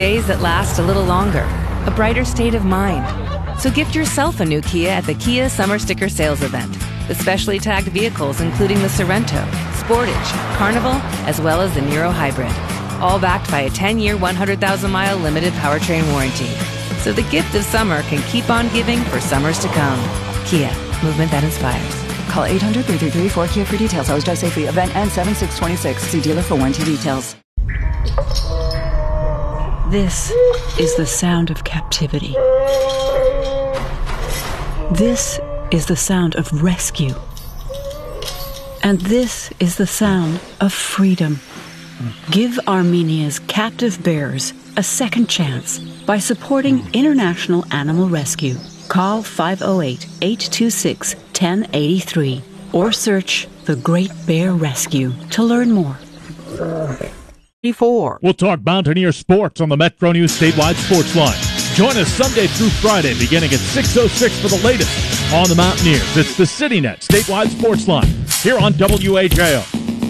Days that last a little longer, a brighter state of mind. So gift yourself a new Kia at the Kia Summer Sticker Sales Event. The specially tagged vehicles including the Sorrento, Sportage, Carnival, as well as the Niro Hybrid. All backed by a 10-year, 100,000-mile limited powertrain warranty. So the gift of summer can keep on giving for summers to come. Kia, movement that inspires. Call 800-333-4KIA for details. Always drive safely. Event ends 7/6/26. See dealer for warranty details. This is the sound of captivity. This is the sound of rescue. And this is the sound of freedom. Give Armenia's captive bears a second chance by supporting International Animal Rescue. Call 508-826-1083 or search The Great Bear Rescue to learn more. We'll talk Mountaineer sports on the Metro News statewide sports line. Join us Sunday through Friday beginning at 6:06 for the latest on the Mountaineers. It's the CityNet statewide sports line here on WAJO.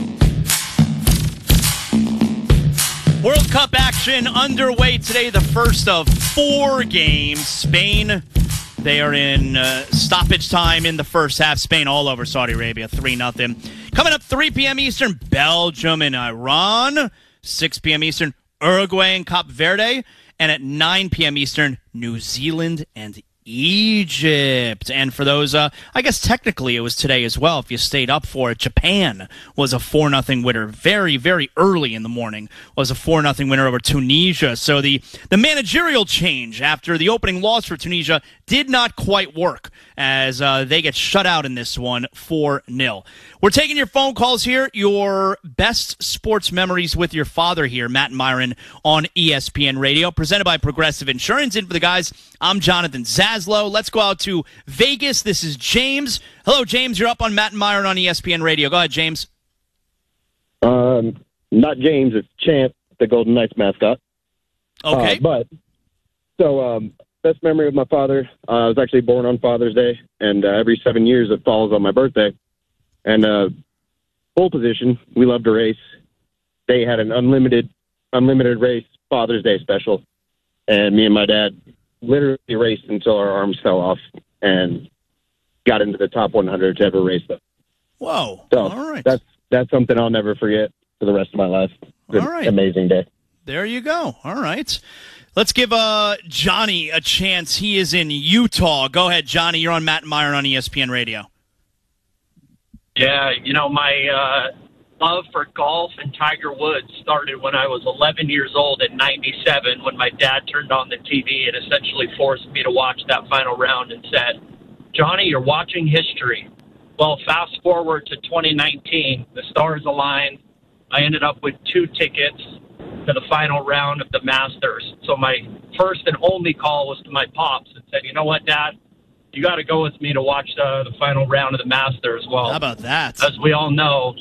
World Cup action underway today, the first of 4 games. Spain, they are in stoppage time in the first half. Spain all over Saudi Arabia, 3-0. Coming up 3 p.m. Eastern, Belgium and Iran. 6 p.m. Eastern, Uruguay and Cape Verde. And at 9 p.m. Eastern, New Zealand and Egypt. And for those, I guess technically it was today as well, if you stayed up for it, Japan was a 4-0 winner. Very, very early in the morning was a 4-0 winner over Tunisia. So the managerial change after the opening loss for Tunisia did not quite work as they get shut out in this one 4-0. We're taking your phone calls here, your best sports memories with your father here, Matt and Myron on ESPN Radio, presented by Progressive Insurance. And for the guys, I'm Jonathan Zaslow. Let's go out to Vegas. This is James. Hello, James. You're up on Matt and Myron on ESPN Radio. Go ahead, James. Not James. It's Champ, the Golden Knights mascot. Okay. Best memory of my father, I was actually born on Father's Day, and every 7 years it falls on my birthday. And pole position, we love to race. They had an unlimited race Father's Day special, and me and my dad literally raced until our arms fell off and got into the top 100 to ever race them. Whoa! So all right, that's something I'll never forget for the rest of my life. It's all right, amazing day. There you go. All right, let's give Johnny a chance. He is in Utah. Go ahead, Johnny. You're on Matt and Myron on ESPN Radio. Yeah, my love for golf and Tiger Woods started when I was 11 years old in '97 when my dad turned on the TV and essentially forced me to watch that final round and said, Johnny, you're watching history. Well, fast forward to 2019, the stars aligned. I ended up with 2 tickets to the final round of the Masters. So my first and only call was to my pops and said, you know what, Dad? You got to go with me to watch the final round of the Masters. Well, how about that? As we all know,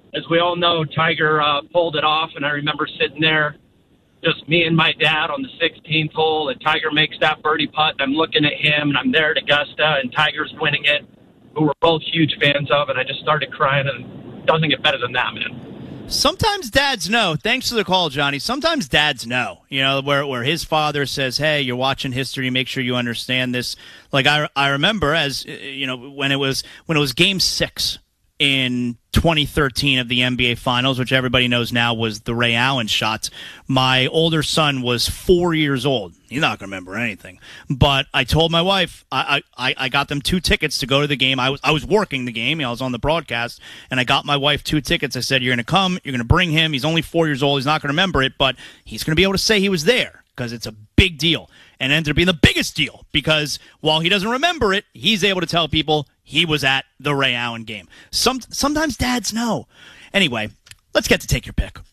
Tiger pulled it off, and I remember sitting there, just me and my dad on the 16th hole, and Tiger makes that birdie putt, and I'm looking at him, and I'm there at Augusta, and Tiger's winning it, who we're both huge fans of, and I just started crying, and it doesn't get better than that, man. Sometimes dads know. Thanks for the call, Johnny. Sometimes dads know, where his father says, hey, you're watching history, make sure you understand this. Like I remember as, when it was Game 6 in 2013 of the NBA Finals, which everybody knows now was the Ray Allen shot. My older son was 4 years old. He's not going to remember anything. But I told my wife, I got them 2 tickets to go to the game. I was working the game. I was on the broadcast, and I got my wife 2 tickets. I said, you're going to come. You're going to bring him. He's only 4 years old. He's not going to remember it, but he's going to be able to say he was there because it's a big deal. And it ended up being the biggest deal because while he doesn't remember it, he's able to tell people he was at the Ray Allen game. Sometimes dads know. Anyway, let's get to Take Your Pick.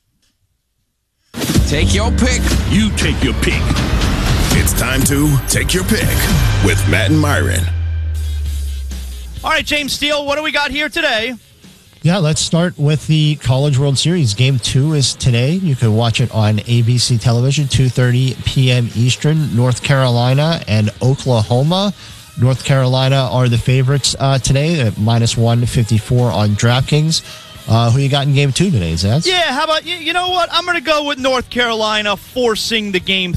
Take your pick. You take your pick. It's time to Take Your Pick with Matt and Myron. All right, James Steele, what do we got here today? Yeah, let's start with the College World Series. Game 2 is today. You can watch it on ABC television, 2:30 p.m. Eastern. North Carolina and Oklahoma. North Carolina are the favorites today at -154 on DraftKings. Who you got in game 2 today, Zaz? Yeah, how about, you know what? I'm going to go with North Carolina forcing the Game